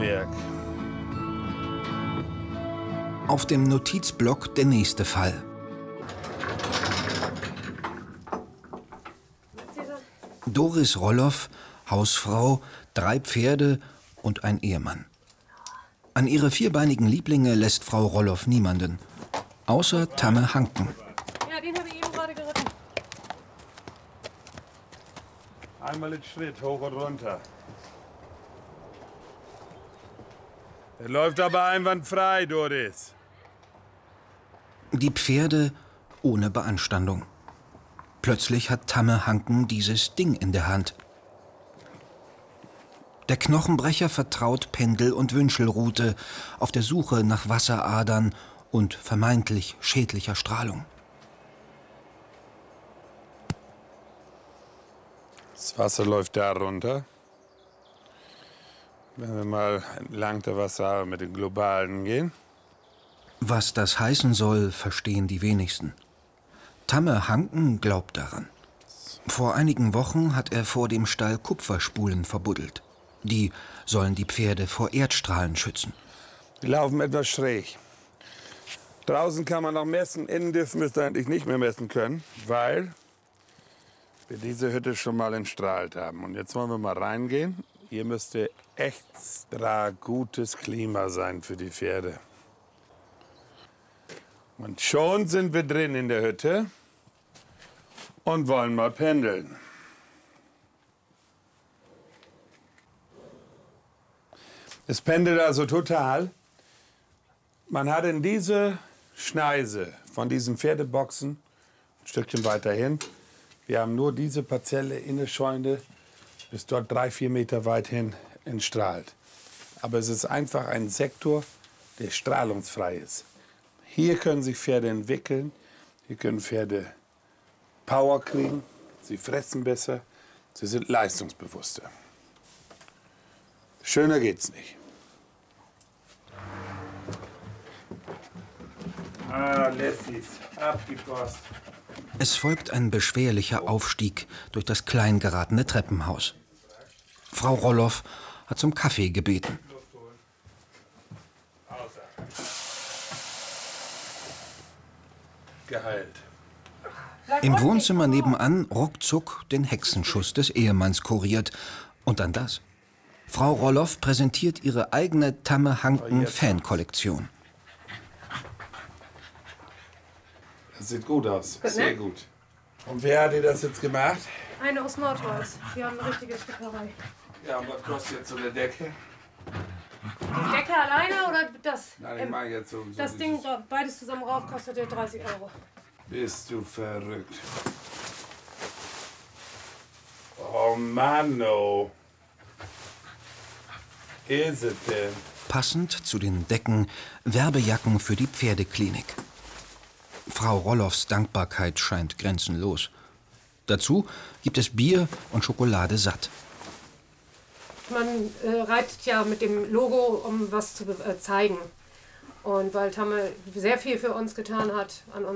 Berg. Auf dem Notizblock der nächste Fall. Doris Rolloff, Hausfrau, 3 Pferde und ein Ehemann. An ihre vierbeinigen Lieblinge lässt Frau Rolloff niemanden, außer Tamme Hanken. Ja, den habe ich eben gerade geritten. Einmal den Schritt, hoch und runter. Er läuft aber einwandfrei, Doris. Die Pferde ohne Beanstandung. Plötzlich hat Tamme Hanken dieses Ding in der Hand. Der Knochenbrecher vertraut Pendel- und Wünschelrute auf der Suche nach Wasseradern und vermeintlich schädlicher Strahlung. Das Wasser läuft da runter. Wenn wir mal entlang der Wasser mit den Globalen gehen. Was das heißen soll, verstehen die wenigsten. Tamme Hanken glaubt daran. Vor einigen Wochen hat er vor dem Stall Kupferspulen verbuddelt. Die sollen die Pferde vor Erdstrahlen schützen. Die laufen etwas schräg. Draußen kann man noch messen, innen dürfen wir es eigentlich nicht mehr messen können, weil wir diese Hütte schon mal entstrahlt haben. Und jetzt wollen wir mal reingehen. Hier müsste extra gutes Klima sein für die Pferde. Und schon sind wir drin in der Hütte und wollen mal pendeln. Es pendelt also total. Man hat in diese Schneise von diesen Pferdeboxen, ein Stückchen weiter hin, wir haben nur diese Parzelle in der Scheune bis dort 3-4 Meter weit hin entstrahlt. Aber es ist einfach ein Sektor, der strahlungsfrei ist. Hier können sich Pferde entwickeln, hier können Pferde Power kriegen, sie fressen besser, sie sind leistungsbewusster. Schöner geht's nicht. Lessis, ab die Post. Es folgt ein beschwerlicher Aufstieg durch das klein geratene Treppenhaus. Frau Rolloff hat zum Kaffee gebeten. Geheilt. Im Wohnzimmer nebenan ruckzuck den Hexenschuss des Ehemanns kuriert. Und dann das. Frau Rolloff präsentiert ihre eigene Tamme Hanken Fankollektion. Das sieht gut aus, sehr gut. Und wer hat dir das jetzt gemacht? Eine aus Nordholz. Die haben eine richtige Stickerei. Ja, und was kostet jetzt so eine Decke? Die Decke alleine oder das? Nein, ich meine jetzt so Das Ding, beides zusammen rauf, kostet ja 30 €. Bist du verrückt? Oh Mann, oh. Ist es denn? Passend zu den Decken Werbejacken für die Pferdeklinik. Frau Rolloffs Dankbarkeit scheint grenzenlos. Dazu gibt es Bier und Schokolade satt. Man reitet ja mit dem Logo, um was zu zeigen. Und weil Tamme sehr viel für uns getan hat, an